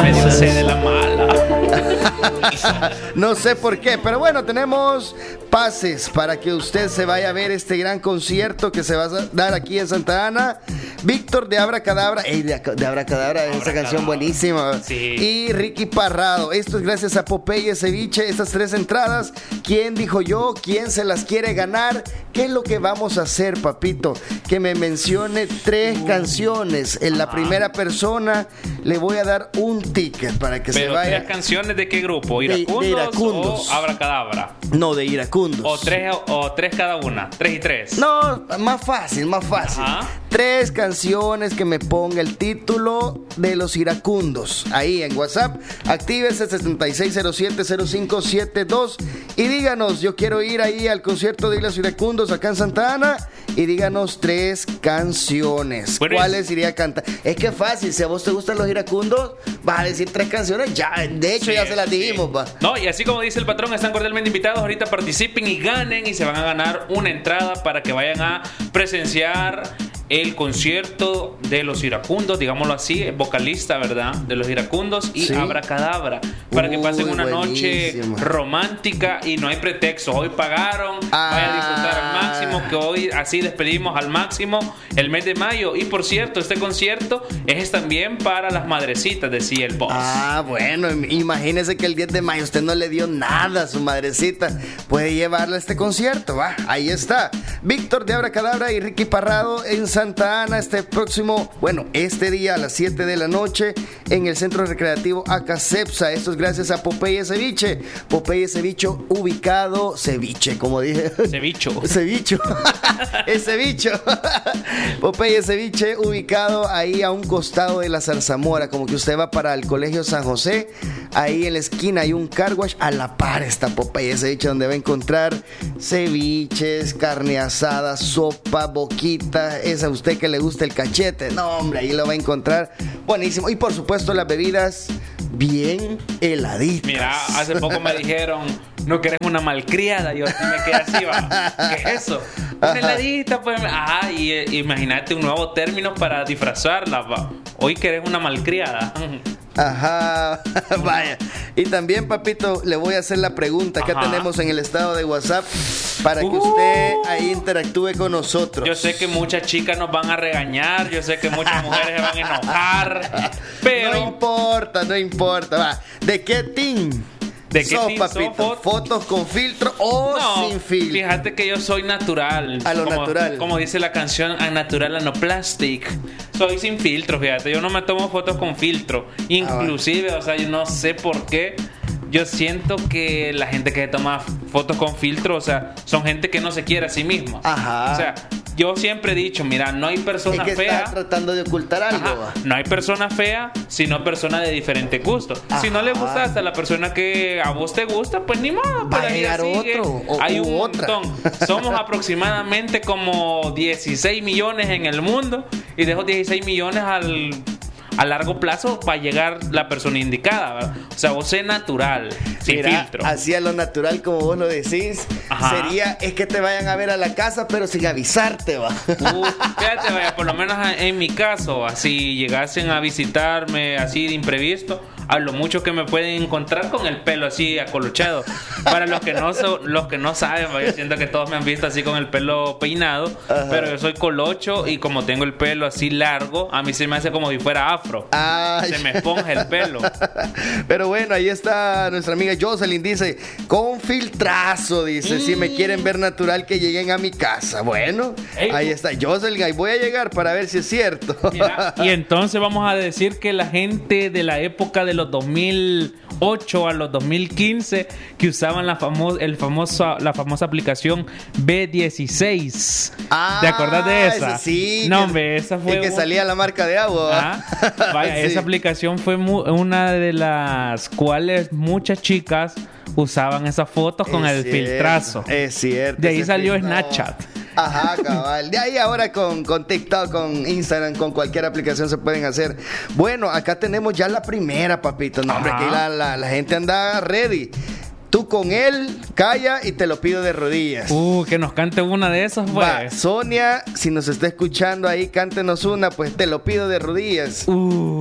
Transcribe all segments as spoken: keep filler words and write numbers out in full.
Me sé de la mala. No sé por qué, pero bueno, tenemos pases para que usted se vaya a ver este gran concierto que se va a dar aquí en Santa Ana. Víctor de Abracadabra, ey, de, de Abracadabra, esa canción buenísima. Sí. Y Ricky Parrado. Esto es gracias a Popeye Ceviche. Estas tres entradas, ¿quién dijo yo? ¿Quién se las quiere ganar? ¿Qué es lo que vamos a hacer, papito? Que me mencione tres uh. canciones. En la primera persona le voy a dar un ticket para que Pero se vaya. ¿Tres canciones de qué grupo? ¿Iracundos, de, de Iracundos o Abracadabra? No, de Iracundos. ¿O tres, o tres cada una? ¿Tres y tres? No, más fácil, más fácil. Ajá. Tres canciones que me ponga el título de los Iracundos. Ahí en WhatsApp, actívese setenta y seis cero siete cero cinco siete dos y díganos, yo quiero ir ahí al concierto de los Iracundos acá en Santa Ana, y díganos tres canciones. Bueno, ¿cuáles iría a cantar? Es que es fácil, si a vos te gustan los Iracundos, vas a decir tres canciones, ya, de hecho sí, ya se las dijimos, sí. va. No, y así como dice el patrón, están cordialmente invitados, ahorita participen y ganen y se van a ganar una entrada para que vayan a presenciar el concierto de los Iracundos, digámoslo así, vocalista, ¿verdad? De los Iracundos y sí. Abracadabra, para Uy, que pasen una buenísimo. noche romántica y no hay pretexto. Hoy pagaron, ah. vayan a disfrutar al máximo, que hoy así despedimos al máximo el mes de mayo. Y por cierto, este concierto es también para las madrecitas, decía el boss. Ah, bueno, imagínese que el diez de mayo usted no le dio nada a su madrecita, puede llevarla a este concierto, va, ahí está. Víctor de Abracadabra y Ricky Parrado en Santa Ana este próximo, bueno, este día a las siete de la noche en el Centro Recreativo Acacepsa. Esto es gracias a Popeye Ceviche. Popeye Ceviche ubicado, ceviche, como dije. Cevicho. Cevicho. Es cevicho. Popeye Ceviche ubicado ahí a un costado de la Zarzamora, como que usted va para el Colegio San José, ahí en la esquina hay un car wash, a la par está Popeye Ceviche, donde va a encontrar ceviches, carne asada, sopa, boquita, esa a usted que le gusta el cachete, no hombre, ahí lo va a encontrar buenísimo. Y por supuesto las bebidas bien heladitas. Mira, hace poco me dijeron, no querés una malcriada, yo me quedé así, va, ¿qué es eso? Una heladita, pues, ah, y eh, imagínate un nuevo término para disfrazarla, va. Hoy querés una malcriada. Ajá, vaya. Y también, papito, le voy a hacer la pregunta que tenemos en el estado de WhatsApp para que usted ahí interactúe con nosotros. Yo sé que muchas chicas nos van a regañar, yo sé que muchas mujeres se van a enojar, pero no importa, no importa, va. ¿De qué team? ¿De qué so, team papito? so, ¿Fotos con filtro o no, sin filtro? Fíjate que yo soy natural. A lo como, natural. Como dice la canción, a natural, a no plastic. Soy sin filtro, fíjate. Yo no me tomo fotos con filtro. Inclusive, ah, o sea, yo no sé por qué. Yo siento que la gente que toma fotos con filtro, o sea, son gente que no se quiere a sí misma. Ajá. O sea, yo siempre he dicho, mira, no hay persona es que fea. Está tratando de ocultar algo. Ajá. No hay persona fea, sino persona de diferente gusto. Ajá. Si no le gusta hasta la persona que a vos te gusta, pues ni modo. Va a llegar otro. O, hay un otra. montón. Somos aproximadamente como dieciséis millones en el mundo. Y de esos dieciséis millones al... a largo plazo va a llegar la persona indicada, ¿verdad? O sea, vos sé natural, sin Mira, filtro. Así a lo natural, como vos lo decís, ajá, sería es que te vayan a ver a la casa, pero sin avisarte, va. Uh, fíjate, vaya, por lo menos en mi caso, así llegasen a visitarme así de imprevisto, a lo mucho que me pueden encontrar con el pelo así acolochado. Para los que no so, los que no saben, yo siento que todos me han visto así con el pelo peinado, ajá, pero yo soy colocho y como tengo el pelo así largo, a mí se me hace como si fuera afro. Ay. Se me esponja el pelo. Pero bueno, ahí está nuestra amiga Jocelyn, dice, con filtrazo, dice, mm. si me quieren ver natural que lleguen a mi casa. Bueno, Ey, ahí está Jocelyn, ahí voy a llegar para ver si es cierto. Mira, y entonces vamos a decir que la gente de la época de los dos mil ocho a los dos mil quince que usaban la famosa el famoso la famosa aplicación B dieciséis. Ah, ¿te acordás de esa? esa sí. No, que, hombre, esa fue y que salía la marca de agua. Ah, vaya, sí. Esa aplicación fue mu- una de las cuales muchas chicas usaban esas fotos con es el cierto, filtrazo. Es cierto. De ahí salió fin, Snapchat. No. Ajá, cabal. De ahí ahora con, con TikTok, con Instagram, con cualquier aplicación se pueden hacer. Bueno, acá tenemos ya la primera, papito. No, hombre, aquí la, la, la gente anda ready. Tú con él, calla y te lo pido de rodillas. Uh, que nos cante una de esas, pues. Va, Sonia, si nos está escuchando ahí, cántenos una, pues te lo pido de rodillas. Uh. Voy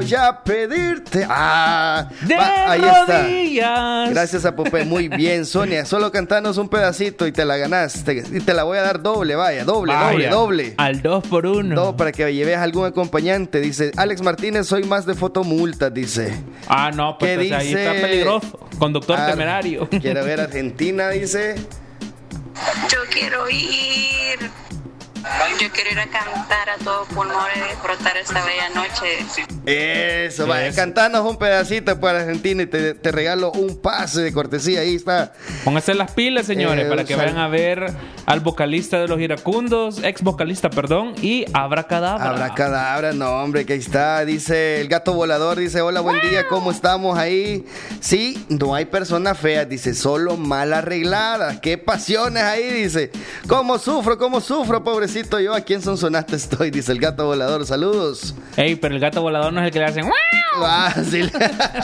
Voy a pedirte. Ah, de va, ahí rodillas. está. Gracias a Popeye. Muy bien, Sonia. Solo cantanos un pedacito y te la ganaste. Y te la voy a dar doble, vaya. Doble, Vaya, doble, doble. Al dos por uno. No, para que lleves algún acompañante. Dice Alex Martínez, soy más de fotomultas, dice. Ah, no, pues ¿Qué entonces ahí dice? está peligroso. Conductor Ar- temerario. Quiero ver Argentina, dice. Yo quiero ir. Yo quiero ir a cantar a todo pulmón y disfrutar esta bella noche. Eso, vaya. Eso. Cantanos un pedacito para Argentina y te, te regalo un pase de cortesía. Ahí está. Pónganse las pilas, señores, Eh, para que sal- vayan a ver al vocalista de los Iracundos, ex vocalista, perdón, y Abracadabra. Abracadabra, no, hombre, que ahí está. Dice el gato volador, dice, hola, buen día, ¿cómo estamos ahí? Sí, no hay personas feas, dice, solo mal arregladas. Qué pasiones ahí, dice. ¿Cómo sufro, cómo sufro, pobrecito yo? Aquí en Sonsonate estoy, dice el gato volador. Saludos. Ey, pero el gato volador no es el que le hacen. Fácil.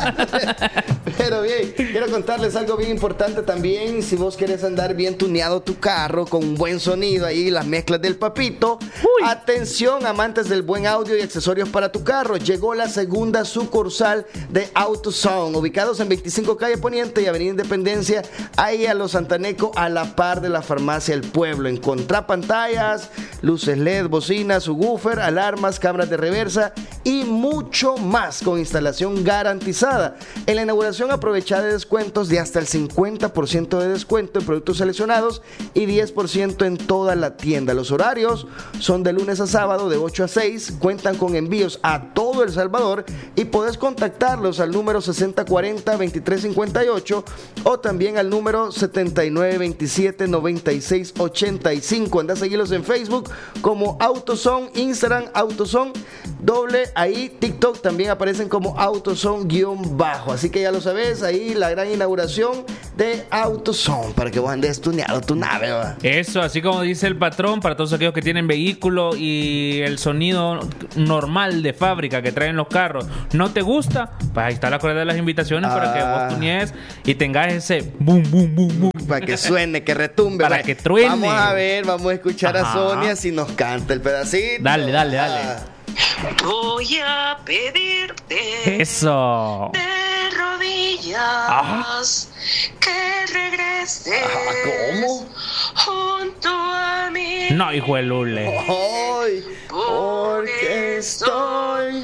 Pero bien, quiero contarles algo bien importante también. Si vos querés andar bien tuneado tu carro con un buen sonido ahí, las mezclas del papito. Uy. Atención, amantes del buen audio y accesorios para tu carro. Llegó la segunda sucursal de AutoZone, ubicados en veinticinco Calle Poniente y Avenida Independencia, ahí a los Santaneco, a la par de la farmacia El Pueblo. Encontrá pantallas, luces L E D, bocinas, subwoofer, alarmas, cámaras de reversa y mucho más con instalación garantizada. En la inauguración aprovechá de descuentos de hasta el cincuenta por ciento de descuento en productos seleccionados y diez por ciento en toda la tienda. Los horarios son de lunes a sábado de ocho a seis, cuentan con envíos a todo El Salvador y podés contactarlos al número sesenta cuarenta veintitrés cincuenta y ocho o también al número setenta y nueve veintisiete noventa y seis ochenta y cinco. Anda a seguirlos en Facebook como AutoZone, Instagram AutoZone, doble ahí, TikTok también aparecen como AutoZone-bajo. Así que ya lo sabes, ahí la gran inauguración de AutoZone para que vos andes tuneado tu nave, ¿va? Eso, así como dice el patrón, para todos aquellos que tienen vehículo y el sonido normal de fábrica que traen los carros no te gusta, pues ahí está la cuerda de las invitaciones Ah. para que vos tunees y tengas ese boom, boom, boom, boom. Para que suene, que retumbe. Para va. que truene. Vamos a ver, vamos a escuchar Ajá. a Sonia si nos canta el pedacito. Dale, dale, dale. Ah. Voy a pedirte Eso. de rodillas Ajá. que regreses Ajá, ¿cómo? junto a mí. No, hijo de Lule. Ay, porque estoy.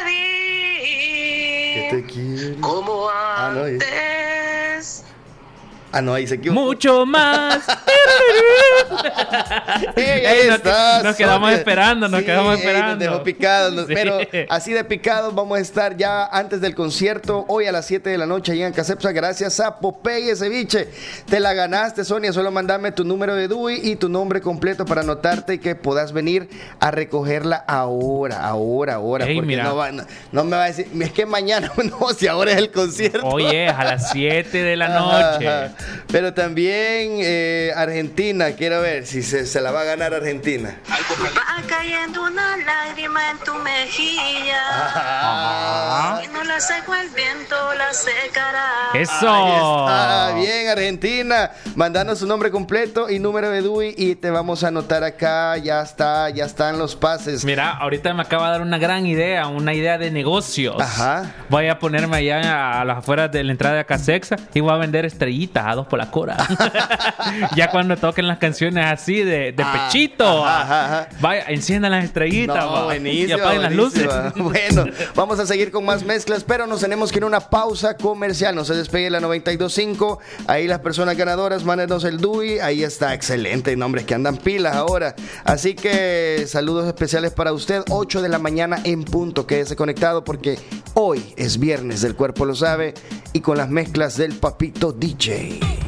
Que te Pedí quiero. como Ah, no, y- antes. Ah, no, ahí se equivocó. Mucho más. Ey, ahí Ey, nos- está, nos quedamos Sonia. esperando, nos Sí, quedamos ey, esperando. nos dejó picados, nos- Sí. pero así de picados vamos a estar ya antes del concierto, hoy a las siete de la noche allá en Cacepsa, gracias a Popeye Ceviche. Te la ganaste, Sonia, solo mandame tu número de D U I y tu nombre completo para anotarte y que puedas venir a recogerla ahora, ahora, ahora, Ey, porque mira. no, va- no, no me va a decir, es que mañana, no, si ahora es el concierto. Oye, a las siete de la Ajá, noche. ajá. Pero también eh, Argentina, quiero ver si se, se la va a ganar Argentina. Va cayendo una lágrima en tu mejilla. Ah, Y no la seco el viento, la secará. Eso. ahí está, bien Argentina. Mandanos su nombre completo y número de D U I y te vamos a anotar acá. Ya está, ya están los pases. Mira, ahorita me acaba de dar una gran idea, una idea de negocios. Ajá. Voy a ponerme allá a las afueras de la entrada de Casexa y voy a vender estrellitas a dos por la cora. Ya cuando toquen las canciones así de, de Ah, pechito, ajá, ajá, ajá. vaya, enciendan las estrellitas, No, va, buenísimo, y apaguen las luces. buenísimo. Bueno, vamos a seguir con más mezclas, pero nos tenemos que ir a una pausa comercial. No se despegue la noventa y dos punto cinco. Ahí las personas ganadoras, mándenos el D U I. Ahí está, excelente. Nombres que andan pilas ahora. Así que saludos especiales para usted. ocho de la mañana en punto. Quédese conectado porque hoy es viernes del Cuerpo Lo Sabe y con las mezclas del Papito D J.